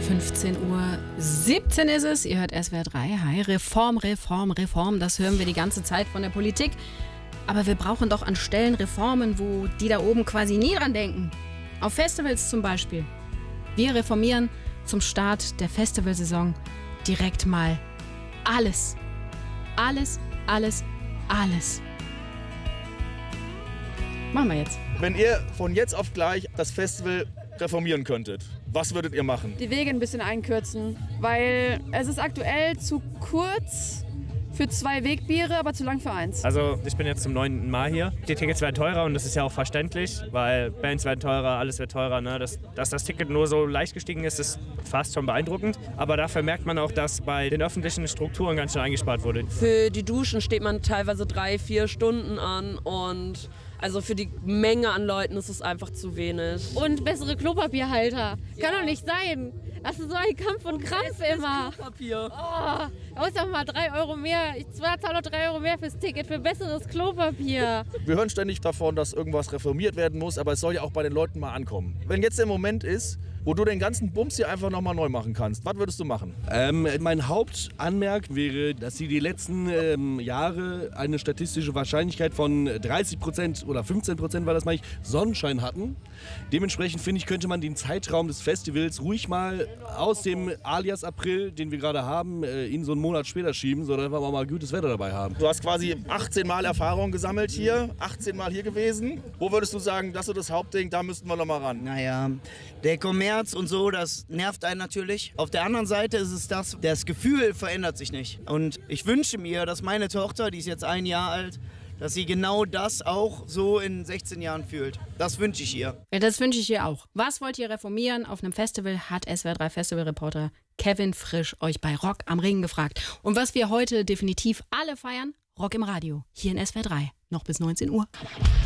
15:17 Uhr ist es. Ihr hört SWR 3. Hi, Reform, Reform, Reform. Das hören wir die ganze Zeit von der Politik. Aber wir brauchen doch an Stellen Reformen, wo die da oben quasi nie dran denken. Auf Festivals zum Beispiel. Wir reformieren zum Start der Festivalsaison direkt mal alles. Alles, alles, alles. Machen wir jetzt. Wenn ihr von jetzt auf gleich das Festival reformieren könntet, was würdet ihr machen? Die Wege ein bisschen einkürzen, weil es ist aktuell zu kurz für 2 Wegbiere, aber zu lang für 1. Also ich bin jetzt zum 9. Mal hier. Die Tickets werden teurer und das ist ja auch verständlich, weil Bands werden teurer, alles wird teurer. Ne? Dass das Ticket nur so leicht gestiegen ist, ist fast schon beeindruckend. Aber dafür merkt man auch, dass bei den öffentlichen Strukturen ganz schön eingespart wurde. Für die Duschen steht man teilweise 3-4 Stunden an und also für die Menge an Leuten ist es einfach zu wenig. Und bessere Klopapierhalter. Kann doch nicht sein. Das ist so ein Kampf und Krampf immer. Klopapier. Oh, da muss doch mal 3 Euro mehr. Ich zahle noch 3 Euro mehr fürs Ticket für besseres Klopapier. Wir hören ständig davon, dass irgendwas reformiert werden muss, aber es soll ja auch bei den Leuten mal ankommen. Wenn jetzt der Moment ist, wo du den ganzen Bums hier einfach nochmal neu machen kannst, was würdest du machen? Mein Hauptanmerk wäre, dass sie die letzten Jahre eine statistische Wahrscheinlichkeit von 30% oder 15% war das, meine ich, Sonnenschein hatten. Dementsprechend finde ich, könnte man den Zeitraum des Festivals ruhig mal aus dem Alias April, den wir gerade haben, in so einen Monat später schieben, sodass wir mal gutes Wetter dabei haben. Du hast quasi 18 Mal Erfahrung gesammelt hier, 18 Mal hier gewesen. Wo würdest du sagen, das ist das Hauptding, da müssten wir nochmal ran? Naja, der Kommerz und so, das nervt einen natürlich. Auf der anderen Seite ist es das Gefühl verändert sich nicht. Und ich wünsche mir, dass meine Tochter, die ist jetzt 1 Jahr alt, dass sie genau das auch so in 16 Jahren fühlt. Das wünsche ich ihr. Ja, das wünsche ich ihr auch. Was wollt ihr reformieren auf einem Festival, hat SWR 3 Festivalreporter Kevin Frisch euch bei Rock am Ring gefragt. Und was wir heute definitiv alle feiern, Rock im Radio, hier in SWR 3, noch bis 19 Uhr.